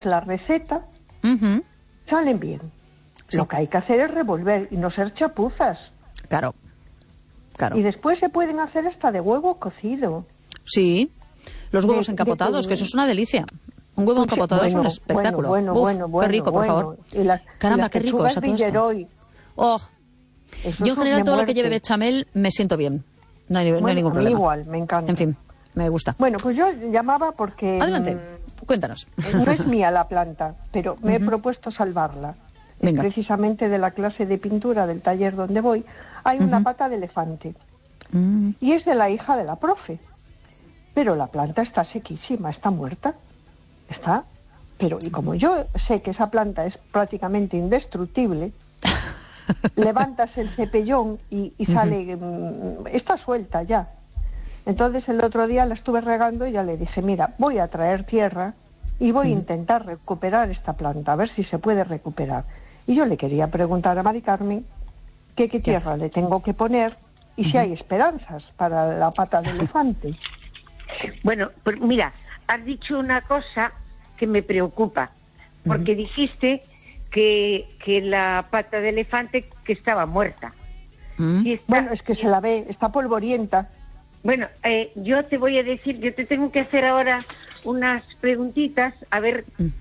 la receta, salen bien. Sí. Lo que hay que hacer es revolver y no ser chapuzas. Claro. Y después se pueden hacer hasta de huevo cocido. Sí, los huevos encapotados, que eso es una delicia. Un huevo encapotado es un espectáculo. Qué rico, por favor. Caramba, qué rico eso todo esto. Oh, yo en general todo lo que lleve bechamel me siento bien. No hay ningún problema. Igual, me encanta. En fin, me gusta. Bueno, pues yo llamaba porque... Adelante, cuéntanos. No es mía la planta, pero me he propuesto salvarla. Precisamente de la clase de pintura del taller donde voy, hay una pata de elefante. Y es de la hija de la profe. Pero la planta está sequísima, está muerta. Pero y como yo sé que esa planta es prácticamente indestructible, levantas el cepellón y sale, está suelta ya. Entonces el otro día la estuve regando y ya le dije, mira, voy a traer tierra y voy a intentar recuperar esta planta, a ver si se puede recuperar. Y yo le quería preguntar a Mari Carmen qué tierra le tengo que poner y si hay esperanzas para la pata de elefante. Bueno, pues mira, has dicho una cosa que me preocupa, porque dijiste que la pata de elefante que estaba muerta. Bueno, es que se la ve, está polvorienta. Bueno, yo te voy a decir, yo te tengo que hacer ahora unas preguntitas, a ver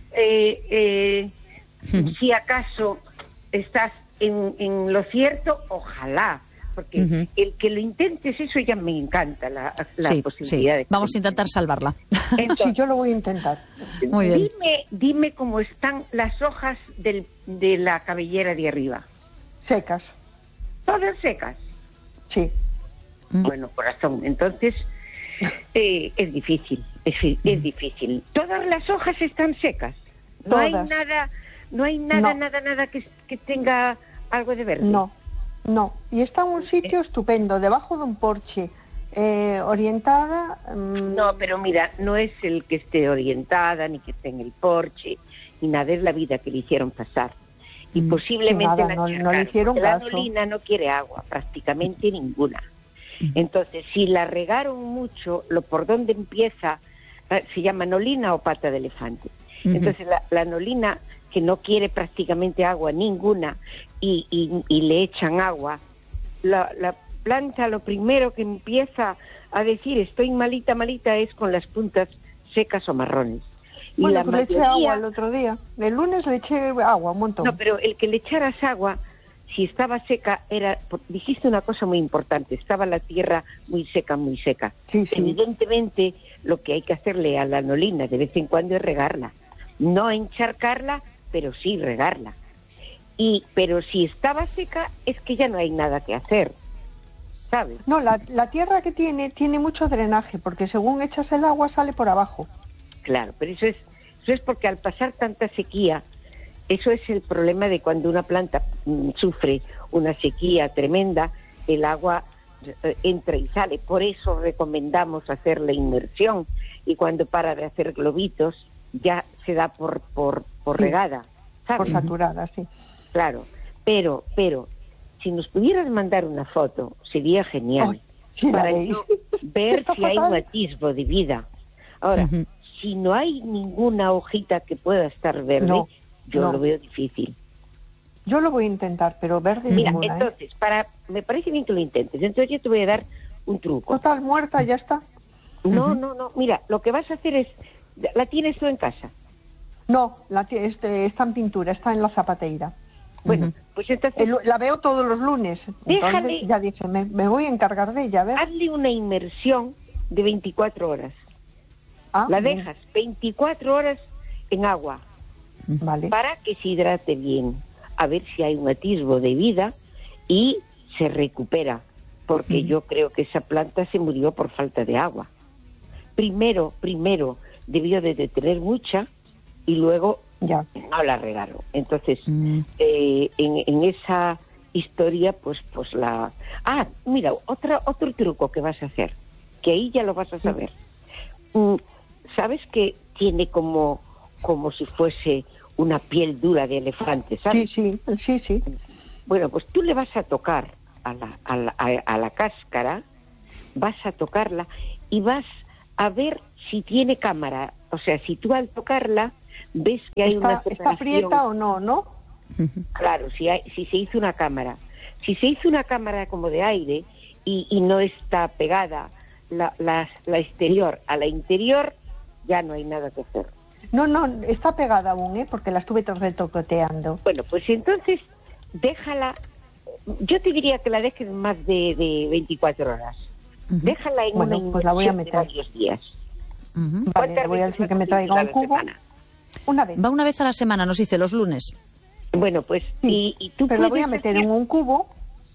si acaso estás en lo cierto, ojalá. Porque el que lo intentes, eso ya me encanta, la posibilidad de... Vamos a intentar salvarla. Entonces, sí, yo lo voy a intentar. Muy bien. Dime cómo están las hojas de la cabellera de arriba. Secas. ¿Todas secas? Sí. Bueno, corazón, entonces es difícil, es difícil. Todas las hojas están secas. No hay nada que tenga algo de verde. No, y está en un sitio estupendo, debajo de un porche, orientada... No, pero mira, no es el que esté orientada, ni que esté en el porche, ni nada, es la vida que le hicieron pasar. Y posiblemente no le hicieron la caso. anolina no quiere agua, prácticamente ninguna. Entonces, si la regaron mucho, por donde empieza, se llama anolina o pata de elefante. Entonces, la anolina, que no quiere prácticamente agua ninguna, y le echan agua, la planta lo primero que empieza a decir estoy malita es con las puntas secas o marrones. Y la pues le eché agua el otro día, el lunes le eché agua un montón. No, pero el que le echaras agua, si estaba seca, dijiste una cosa muy importante, estaba la tierra muy seca. Sí. Evidentemente, lo que hay que hacerle a la anolina de vez en cuando es regarla, no encharcarla, pero sí regarla. Pero si estaba seca, es que ya no hay nada que hacer, ¿sabes? No, la tierra que tiene mucho drenaje, porque según echas el agua sale por abajo. Claro, pero eso es porque al pasar tanta sequía, eso es el problema de cuando una planta sufre una sequía tremenda, el agua entra y sale. Por eso recomendamos hacer la inmersión, y cuando para de hacer globitos, ya se da por regada, ¿sabes? Por saturada, sí. Claro, pero si nos pudieras mandar una foto, sería genial, para yo ver si hay un atisbo de vida. Ahora, si no hay ninguna hojita que pueda estar verde, yo lo veo difícil. Yo lo voy a intentar, pero verde Mira, ninguna, entonces, me parece bien que lo intentes, entonces yo te voy a dar un truco. Total, muerta, ya está. No, mira, lo que vas a hacer es, ¿la tienes tú en casa? No, está en pintura, está en la zapateira. Bueno, pues entonces... La veo todos los lunes. Déjale... Entonces ya dije, me voy a encargar de ella, a ver. Hazle una inmersión de 24 horas. La dejas 24 horas en agua. Vale. Para que se hidrate bien. A ver si hay un atisbo de vida y se recupera. Porque yo creo que esa planta se murió por falta de agua. Primero debió de tener mucha y luego... Ya. No la regaron. Entonces, en esa historia, pues la... Ah, mira, otro truco que vas a hacer, que ahí ya lo vas a saber. ¿Sabes que tiene como si fuese una piel dura de elefante, sabes? Sí. Bueno, pues tú le vas a tocar a la cáscara, vas a tocarla y vas a ver si tiene cámara. O sea, si tú al tocarla ves que hay una separación. ¿Está prieta o no, no? Claro, si se hizo una cámara. Si se hizo una cámara como de aire y no está pegada la exterior a la interior, ya no hay nada que hacer. No, está pegada aún, porque la estuve retoqueteando. Bueno, pues entonces déjala. Yo te diría que la dejes más de 24 horas. Déjala en una pues la voy a meter de varios días. Vale, voy a decir que me traiga un cubo. Una vez. Va una vez a la semana, nos dice, los lunes. Bueno, pues sí, y tú pero la voy a meter en un cubo.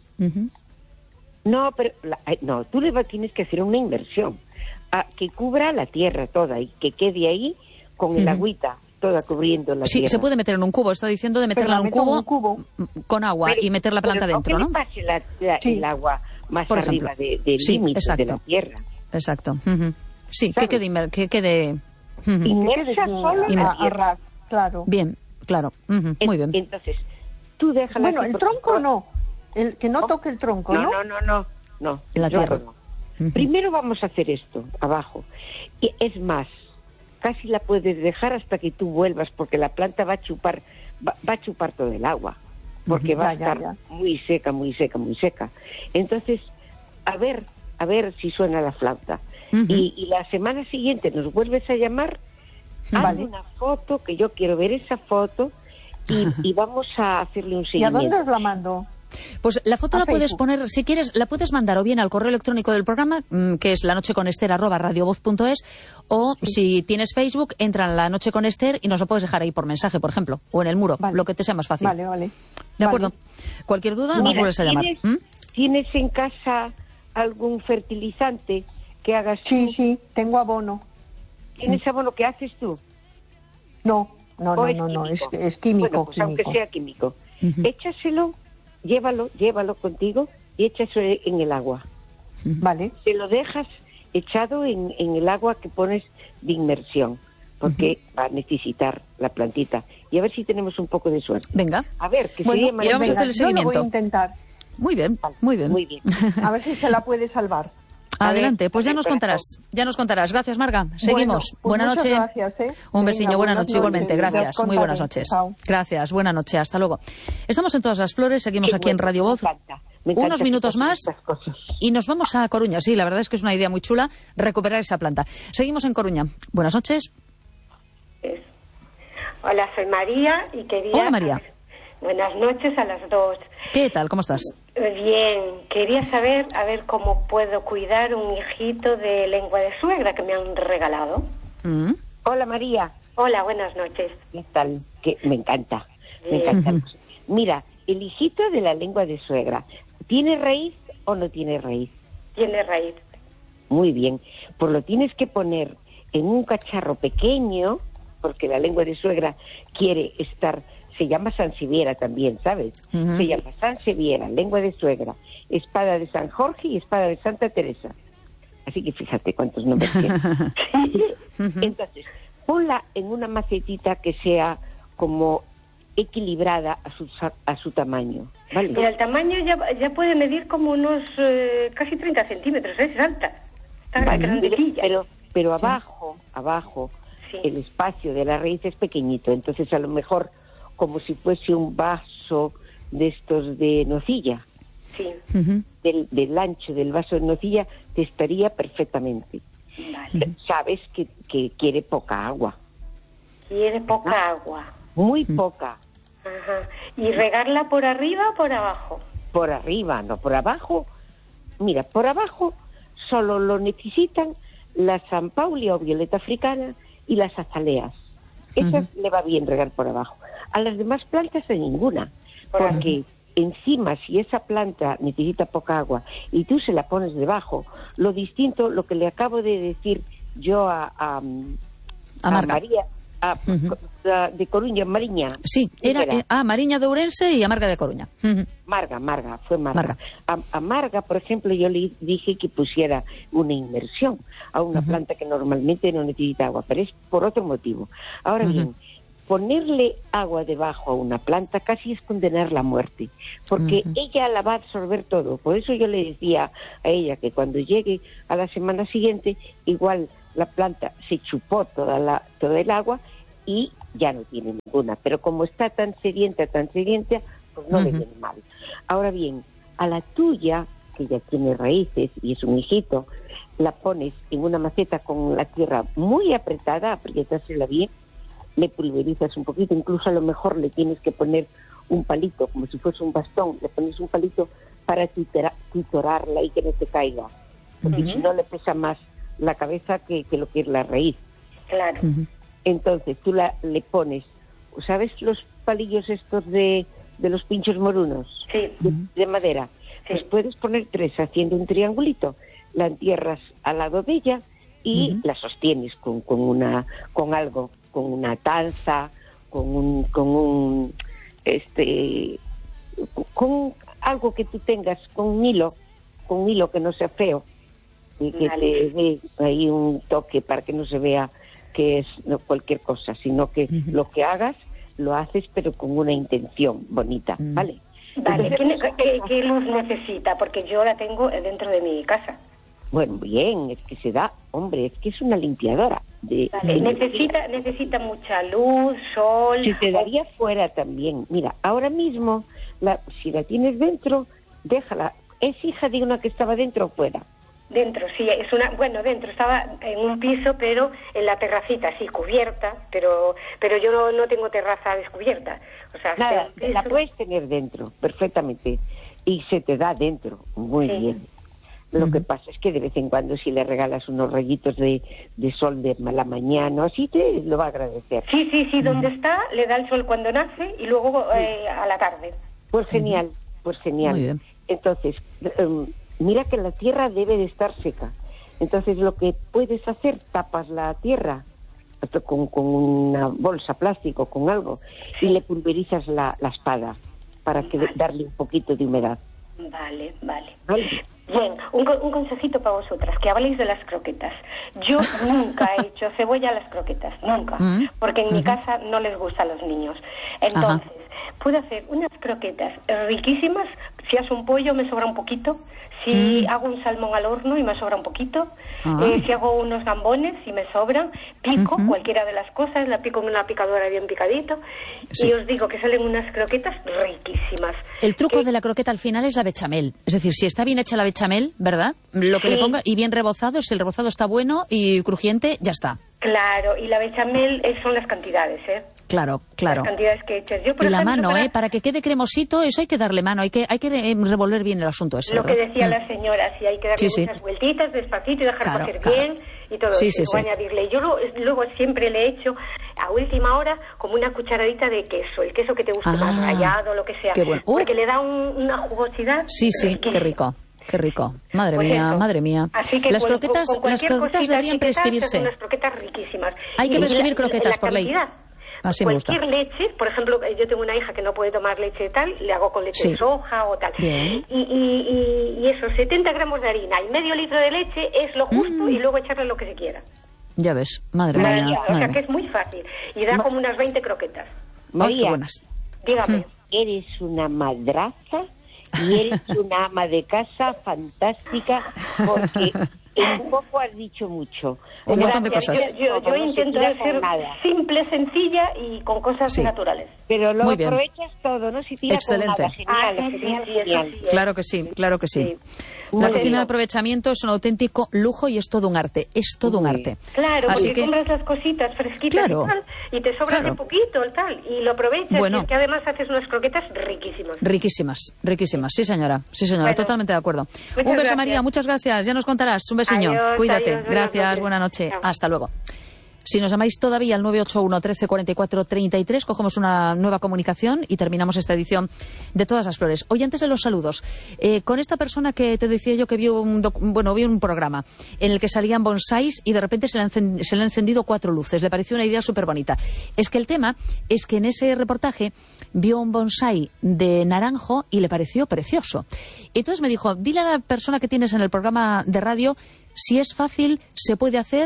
No, pero tú tienes que hacer una inversión que cubra la tierra toda y que quede ahí con el agüita toda cubriendo la tierra. Sí, se puede meter en un cubo. Está diciendo de meterla en un cubo con agua y meter la planta dentro, ¿no? Que pase el agua más por arriba del límite de la tierra. Exacto. Sí, que quede inmersa solo en la tierra. Claro. Bien, claro. Muy bien. Entonces, tú déjala. Bueno, el tronco no. Que no toque el tronco, ¿no? No. La tierra. No. Primero vamos a hacer esto, abajo. Y es más, casi la puedes dejar hasta que tú vuelvas, porque la planta va a chupar todo el agua, porque va a estar muy seca. Entonces, a ver si suena la flauta. Y la semana siguiente nos vuelves a llamar, haz una foto, que yo quiero ver esa foto, y vamos a hacerle un seguimiento. ¿Y a dónde os la mando? Pues la foto la puedes poner, si quieres, la puedes mandar o bien al correo electrónico del programa, que es lanocheconester@radiovoz.es, o si tienes Facebook, entra en La Noche con Ester y nos lo puedes dejar ahí por mensaje, por ejemplo, o en el muro, lo que te sea más fácil. Vale. De acuerdo. Cualquier duda, nos vuelves a llamar. ¿Tienes en casa algún fertilizante que hagas tú? Sí, tengo abono. ¿Tienes abono que haces tú? No, es químico. Bueno, pues aunque sea químico, échaselo. Llévalo contigo y échaselo en el agua. Vale. Te lo dejas echado en el agua que pones de inmersión, porque va a necesitar la plantita. Y a ver si tenemos un poco de suerte. Venga. A ver, que y vamos a hacer el seguimiento. Yo lo voy a intentar. Muy bien. A ver si se la puede salvar. Adelante, pues ya nos contarás. Gracias, Marga. Seguimos. Buena noche. Gracias, Un besillo, buena noche igualmente. Gracias. Muy buenas noches. Chao. Gracias, buena noche. Hasta luego. Estamos en Todas las Flores, seguimos aquí en Radio Voz. Me encanta unos minutos más y nos vamos a Coruña. Sí, la verdad es que es una idea muy chula recuperar esa planta. Seguimos en Coruña. Buenas noches. Hola, soy María y quería... Hola, María. Buenas noches a las dos. ¿Qué tal? ¿Cómo estás? Bien, quería saber, cómo puedo cuidar un hijito de lengua de suegra que me han regalado. Hola, María. Hola, buenas noches. ¿Qué tal? Me encanta. Mira, el hijito de la lengua de suegra, ¿tiene raíz o no tiene raíz? Tiene raíz. Muy bien, pues lo tienes que poner en un cacharro pequeño, porque la lengua de suegra quiere estar... Se llama Sanseviera también, ¿sabes? Se llama Sanseviera, lengua de suegra, espada de San Jorge y espada de Santa Teresa. Así que fíjate cuántos nombres tiene. Entonces, ponla en una macetita que sea como equilibrada a su tamaño, ¿vale? Pero el tamaño ya puede medir como unos casi 30 centímetros, es alta. Está grandecilla. Pero abajo, sí, el espacio de la raíz es pequeñito, entonces a lo mejor como si fuese un vaso de estos de nocilla. Sí. Del ancho del vaso de nocilla te estaría perfectamente. Vale. Sabes que quiere poca agua. Quiere poca agua. Muy poca. Ajá. ¿Y regarla por arriba o por abajo? Por arriba, no por abajo. Mira, por abajo solo lo necesitan la San Paulia o violeta africana y las azaleas. Esas le va bien regar por abajo. A las demás plantas a ninguna, porque encima si esa planta necesita poca agua y tú se la pones debajo, lo distinto, lo que le acabo de decir yo a María, de Coruña, Mariña. Sí, era Mariña de Ourense y a Marga de Coruña. Marga, fue Marga. A Marga, por ejemplo, yo le dije que pusiera una inmersión a una planta que normalmente no necesita agua, pero es por otro motivo. Ahora bien, ponerle agua debajo a una planta casi es condenar la muerte, porque ella la va a absorber todo. Por eso yo le decía a ella que cuando llegue a la semana siguiente, igual la planta se chupó toda el agua y ya no tiene ninguna. Pero como está tan sedienta, pues no le viene mal. Ahora bien, a la tuya, que ya tiene raíces y es un hijito, la pones en una maceta con la tierra muy apretada, aprietársela bien, le pulverizas un poquito, incluso a lo mejor le tienes que poner un palito, como si fuese un bastón, le pones un palito para triturarla y que no te caiga, porque si no le pesa más la cabeza que lo que es la raíz. Claro. Entonces tú le pones, ¿sabes los palillos estos de los pinchos morunos? Sí. De madera. Sí. Pues puedes poner 3 haciendo un triangulito, la entierras al lado de ella y la sostienes con algo, con una tanza, con algo que tú tengas, con un hilo que no sea feo y que te dé ahí un toque para que no se vea que es cualquier cosa, sino que lo que hagas lo haces pero con una intención bonita, ¿vale? Vale, ¿qué luz necesita? Porque yo la tengo dentro de mi casa. Bueno, bien, es que se da, hombre, es que es una limpiadora. Vale, necesita mucha luz, sol. Se te daría fuera también. Mira, ahora mismo, si la tienes dentro, déjala. ¿Es hija de una que estaba dentro o fuera? Dentro, sí, dentro, estaba en un piso, pero en la terracita, sí, cubierta, pero yo no tengo terraza descubierta. O sea, nada, la puedes tener dentro, perfectamente, y se te da dentro, muy bien. Lo que pasa es que de vez en cuando si le regalas unos rayitos de sol de la mañana, así te lo va a agradecer. Sí, donde está le da el sol cuando nace y luego a la tarde. Pues genial, Muy bien. Entonces, mira que la tierra debe de estar seca. Entonces lo que puedes hacer, tapas la tierra con una bolsa plástico, con algo, y le pulverizas la espada para darle un poquito de humedad. Vale. Bien, un consejito para vosotras, que habléis de las croquetas. Yo nunca he hecho cebolla a las croquetas, nunca, porque en mi casa no les gusta a los niños. Entonces, puedo hacer unas croquetas riquísimas. Si hago un pollo me sobra un poquito, si hago un salmón al horno y me sobra un poquito, si hago unos gambones y me sobran, pico cualquiera de las cosas, la pico en una picadora bien picadito, y os digo que salen unas croquetas riquísimas. El truco de la croqueta al final es la bechamel, es decir, si está bien hecha la bechamel, ¿verdad? Lo que le ponga, y bien rebozado, si el rebozado está bueno y crujiente, ya está. Claro, y la bechamel son las cantidades, ¿eh? Claro. Las cantidades que echas. Yo, por ejemplo, la mano, para que quede cremosito, eso hay que darle mano, hay que revolver bien el asunto ese. Lo que decía la señora, si hay que darle muchas vueltitas, despacito y dejar cocer bien y todo eso. Añadirle. Yo luego siempre le he hecho a última hora como una cucharadita de queso, el queso que te guste más rallado, lo que sea. Qué bueno. Porque le da una jugosidad. Sí, qué rico. Qué rico. Madre mía. Así que las croquetas deberían prescribirse. Son unas croquetas riquísimas. Hay que prescribir croquetas por ley. Así me gusta. Cualquier leche, por ejemplo, yo tengo una hija que no puede tomar leche tal, le hago con leche de soja o tal. Bien. Y eso, 70 gramos de harina y medio litro de leche es lo justo y luego echarle lo que se quiera. Ya ves, madre mía. O sea que es muy fácil. Y da como unas 20 croquetas. María, buenas. Dígame. Eres una madraza y eres una ama de casa fantástica porque en poco has dicho mucho. Un montón de cosas. Yo intento ser simple, sencilla y con cosas naturales. Pero lo aprovechas todo, ¿no? Si tiras con nada. Genial. Claro que sí. La cocina de aprovechamiento es un auténtico lujo y es todo un arte. Claro, así porque compras las cositas fresquitas y tal, y te sobran de poquito y tal, y lo aprovechas, y que además haces unas croquetas riquísimas. Riquísimas, sí señora, totalmente de acuerdo. Un beso, gracias. María, muchas gracias, ya nos contarás. Un besiño, cuídate. Adiós, gracias, buena noche. Chao. Hasta luego. Si nos llamáis todavía al 981 13 44 33, cogemos una nueva comunicación y terminamos esta edición de Todas las Flores. Hoy, antes de los saludos, con esta persona que te decía yo que vio un programa en el que salían bonsáis y de repente se le han encendido 4 luces. Le pareció una idea súper bonita. Es que el tema es que en ese reportaje vio un bonsái de naranjo y le pareció precioso. Entonces me dijo, dile a la persona que tienes en el programa de radio si es fácil, se puede hacer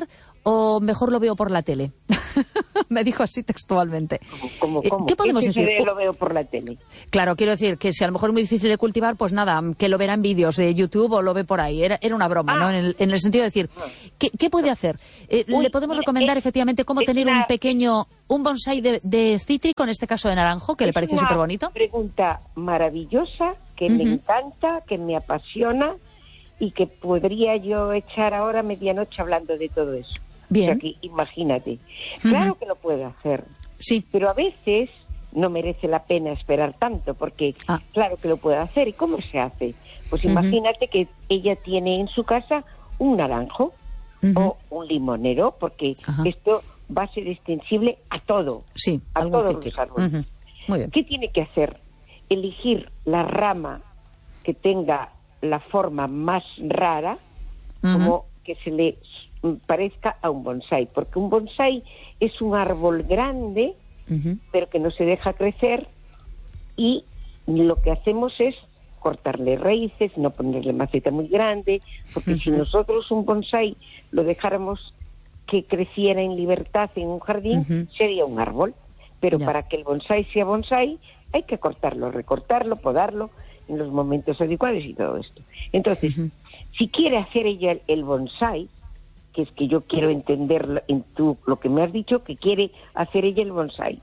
o mejor lo veo por la tele? Me dijo así textualmente. ¿Cómo? ¿Qué podemos decir? Lo veo por la tele. Claro, quiero decir que si a lo mejor es muy difícil de cultivar, pues nada, que lo verá en vídeos de YouTube o lo ve por ahí. Era una broma, ¿no? En el sentido de decir, ¿qué puede hacer? Le podemos recomendar efectivamente cómo tener un bonsái de cítrico, en este caso de naranjo, que le pareció súper bonito. Es una pregunta maravillosa, que me encanta, que me apasiona y que podría yo echar ahora medianoche hablando de todo eso. Bien. O sea que imagínate. Claro que lo puede hacer. Sí. Pero a veces no merece la pena esperar tanto, porque claro que lo puede hacer. ¿Y cómo se hace? Pues imagínate que ella tiene en su casa un naranjo o un limonero, porque esto va a ser extensible a todo. Sí, a todos los árboles. Muy bien. ¿Qué tiene que hacer? Elegir la rama que tenga la forma más rara, como que se le parezca a un bonsái, porque un bonsái es un árbol grande, pero que no se deja crecer, y lo que hacemos es cortarle raíces, no ponerle maceta muy grande, porque si nosotros un bonsái lo dejáramos que creciera en libertad en un jardín, sería un árbol, pero para que el bonsái sea bonsái hay que cortarlo, recortarlo, podarlo en los momentos adecuados y todo esto. Entonces, si quiere hacer ella el bonsái, que es que yo quiero entender lo que me has dicho, que quiere hacer ella el bonsái.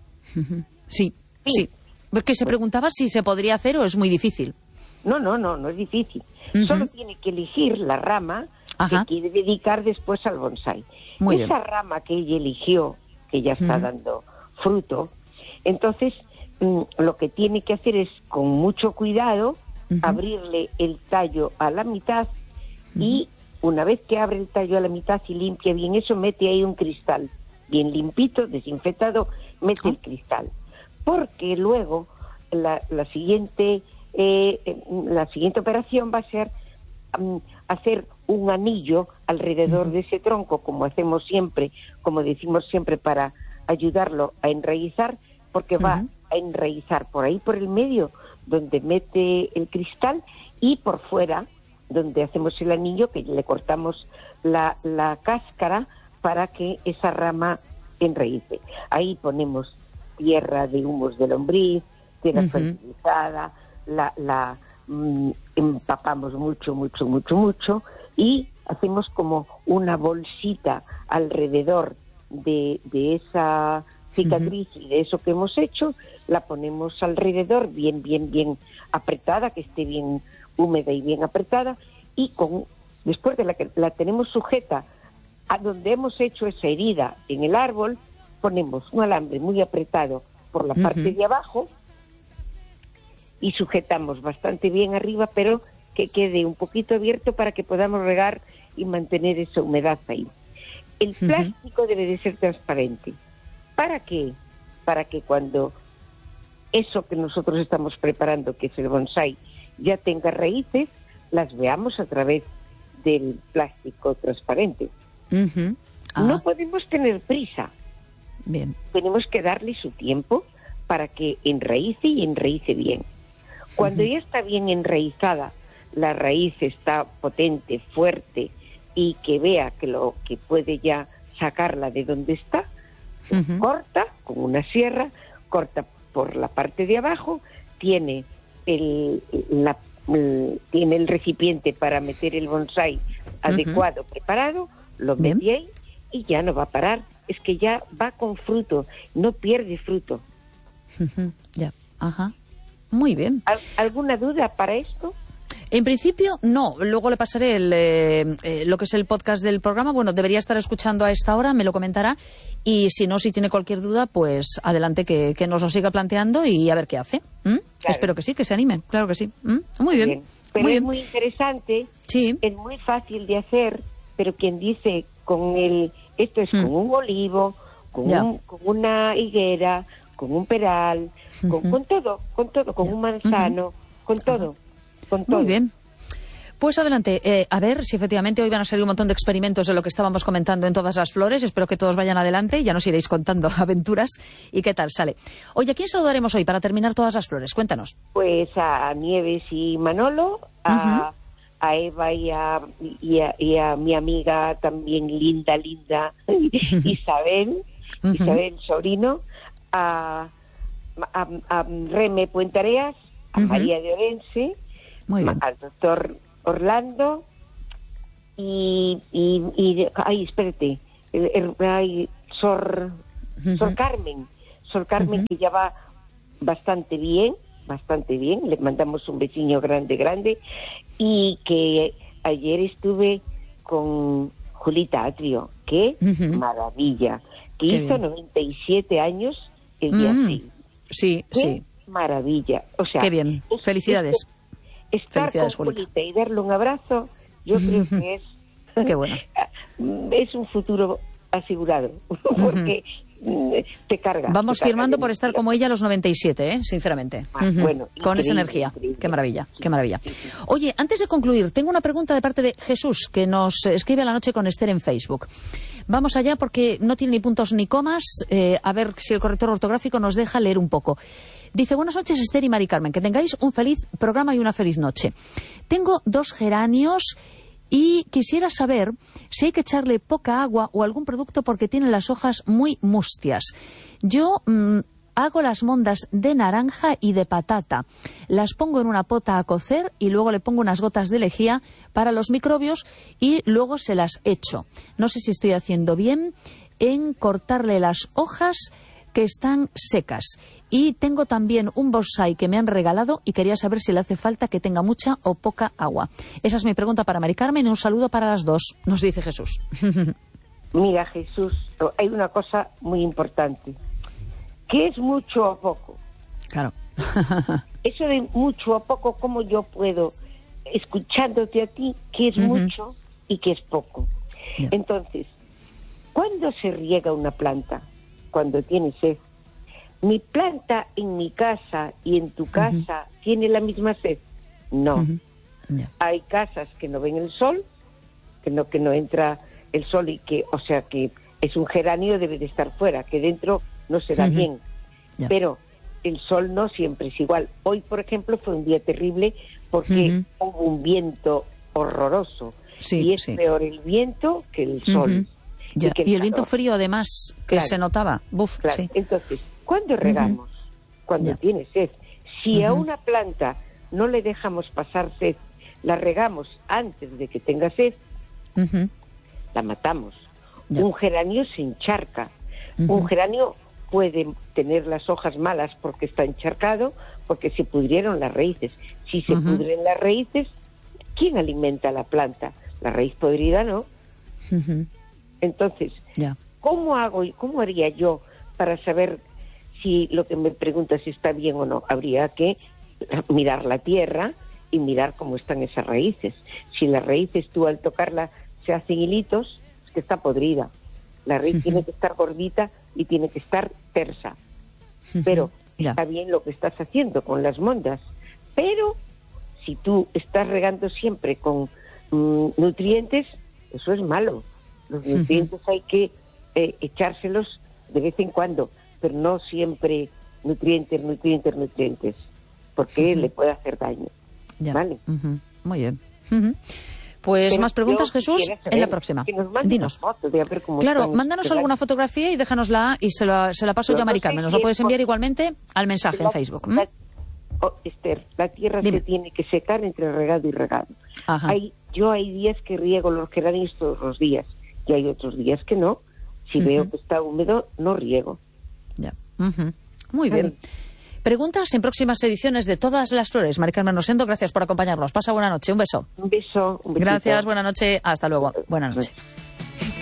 Sí. Porque se preguntaba si se podría hacer o es muy difícil. No es difícil. Solo tiene que elegir la rama que quiere dedicar después al bonsái. Esa rama que ella eligió, que ya está dando fruto, entonces lo que tiene que hacer es, con mucho cuidado, abrirle el tallo a la mitad y una vez que abre el tallo a la mitad y limpia bien eso, mete ahí un cristal bien limpito, desinfectado, mete el cristal. Porque luego la siguiente operación va a ser hacer un anillo alrededor de ese tronco, como hacemos siempre, como decimos siempre, para ayudarlo a enraizar, porque va a enraizar por ahí por el medio, donde mete el cristal, y por fuera, donde hacemos el anillo, que le cortamos la cáscara para que esa rama enraíce. Ahí ponemos tierra de humos de lombriz, tierra fertilizada, la empapamos mucho, y hacemos como una bolsita alrededor de esa cicatriz y de eso que hemos hecho, la ponemos alrededor bien apretada, que esté bien húmeda y bien apretada, y después de la tenemos sujeta a donde hemos hecho esa herida en el árbol, ponemos un alambre muy apretado por la parte de abajo y sujetamos bastante bien arriba, pero que quede un poquito abierto para que podamos regar y mantener esa humedad ahí. El plástico debe de ser transparente. ¿Para qué? Para que cuando eso que nosotros estamos preparando, que es el bonsái, ya tenga raíces, las veamos a través del plástico transparente. No podemos tener prisa. Bien. Tenemos que darle su tiempo para que enraíce y enraíce bien. Cuando ya está bien enraizada, la raíz está potente, fuerte, y que vea que puede ya sacarla de donde está, corta con una sierra, corta por la parte de abajo, tiene el recipiente para meter el bonsái adecuado, preparado, lo mete ahí y ya no va a parar. Es que ya va con fruto, no pierde fruto. Ya, muy bien. ¿Alguna duda para esto? En principio, no. Luego le pasaré lo que es el podcast del programa. Bueno, debería estar escuchando a esta hora, me lo comentará. Y si no, si tiene cualquier duda, pues adelante, que nos lo siga planteando y a ver qué hace. Claro. Espero que sí, que se animen. Claro que sí. Muy bien. Pero muy es bien. muy interesante. Sí. Es muy fácil de hacer, pero quien dice esto es con un olivo, con una higuera, con un peral, con todo, con un manzano, con todo. Muy bien. Pues adelante, a ver si efectivamente hoy van a salir un montón de experimentos de lo que estábamos comentando en todas las flores. Espero que todos vayan adelante y ya nos iréis contando aventuras y qué tal sale. Oye, ¿a quién saludaremos hoy para terminar todas las flores? Cuéntanos. Pues a Nieves y Manolo, a a Eva y a mi amiga también linda, Isabel Sobrino, a Reme Puentareas, a María de Orense, al doctor Orlando y espérate, Sor Carmen, que ya va bastante bien, le mandamos un vecino grande, y que ayer estuve con Julita Atrio, qué maravilla, que hizo bien. 97 años el día 6. Sí, qué maravilla, o sea, qué bien, felicidades. Estar con Julita y darle un abrazo, yo creo que es qué bueno. Es un futuro asegurado, porque te carga. Vamos firmando por estar como ella a los 97, sinceramente. Bueno, con esa energía. Increíble. Qué maravilla. Oye, antes de concluir, tengo una pregunta de parte de Jesús, que nos escribe a la noche con Esther en Facebook. Vamos allá porque no tiene ni puntos ni comas. A ver si el corrector ortográfico nos deja leer un poco. Dice: buenas noches, Esther y Mari Carmen, que tengáis un feliz programa y una feliz noche. Tengo 2 geranios y quisiera saber si hay que echarle poca agua o algún producto porque tienen las hojas muy mustias. Yo hago las mondas de naranja y de patata. Las pongo en una pota a cocer y luego le pongo unas gotas de lejía para los microbios y luego se las echo. No sé si estoy haciendo bien en cortarle las hojas que están secas. Y tengo también un bonsái que me han regalado y quería saber si le hace falta que tenga mucha o poca agua. Esa es mi pregunta para Mari Carmen y un saludo para las dos, nos dice Jesús. Mira, Jesús, hay una cosa muy importante. ¿Qué es mucho o poco? Claro. Eso de mucho o poco, ¿cómo yo puedo, escuchándote a ti, qué es mucho y qué es poco? Yeah. Entonces, ¿cuándo se riega una planta? Cuando tiene sed. ¿Mi planta en mi casa y en tu casa tiene la misma sed? No. Hay casas que no ven el sol, que no entra el sol y que, o sea, que es un geranio, debe de estar fuera, que dentro no se da bien. Pero el sol no siempre es igual. Hoy, por ejemplo, fue un día terrible porque hubo un viento horroroso. Y es peor el viento que el sol. Y el viento frío, además, que se notaba. Sí. Entonces, ¿cuándo regamos? Cuando tiene sed. Si a una planta no le dejamos pasar sed, la regamos antes de que tenga sed, la matamos. Un geranio se encharca. Un geranio puede tener las hojas malas porque está encharcado, porque se pudrieron las raíces. Si se pudren las raíces, ¿quién alimenta la planta? La raíz podrida, ¿no? Entonces, ¿cómo hago y cómo haría yo para saber si lo que me preguntas está bien o no? Habría que mirar la tierra y mirar cómo están esas raíces. Si las raíces tú al tocarla se hacen hilitos, es que está podrida. La raíz tiene que estar gordita y tiene que estar tersa. Pero está bien lo que estás haciendo con las mondas. Pero si tú estás regando siempre con nutrientes, eso es malo. Los nutrientes hay que echárselos de vez en cuando, pero no siempre nutrientes, porque le puede hacer daño. ¿Vale? Muy bien. Pues pero más preguntas, Jesús, en la próxima. Dinos. Claro, mándanos alguna fotografía y déjanosla y se la paso yo a Mari Carmen. Nos lo puedes enviar igualmente al mensaje en Facebook. Esther, la tierra se tiene que secar entre regado y regado. Hay días que riego los geranios todos los días. Y hay otros días que no. Si veo que está húmedo, no riego. Muy bien. Preguntas en próximas ediciones de Todas las Flores. Mari Carmen Rosendo, gracias por acompañarnos. Pasa buena noche. Un beso. Un beso. Gracias, buena noche. Hasta luego. Buena noche.